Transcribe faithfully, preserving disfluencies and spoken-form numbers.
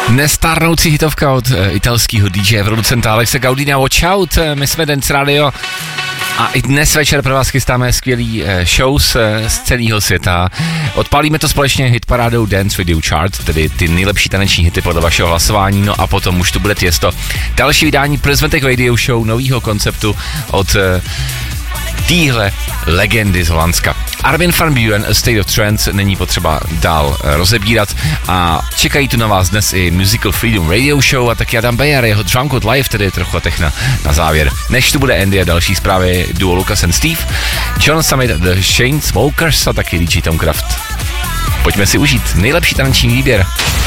Nestárnoucí hitovka od uh, italského dý džeje, producenta Alexe Gaudina, Watch Out. My jsme Dance Radio a i dnes večer pro vás chystáme skvělý uh, shows uh, z celého světa. Odpálíme to společně hitparádou Dance Radio Chart, tedy ty nejlepší taneční hity podle vašeho hlasování, no a potom už tu bude Tiesto. Další vydání Prismatic Radio Show, novýho konceptu od uh, týhle legendy z Holandska. Armin van Buuren, A State of Trance, není potřeba dál rozebírat a čekají tu na vás dnes i Musical Freedom Radio Show a taky Adam Beyer, jeho Drunk Out Live, tedy trochu techna na závěr. Než tu bude Andy a další zprávy duo Lucas and Steve, John Summit, The Chainsmokers a taky dý džej Tom Craft. Pojďme si užít nejlepší taneční výběr.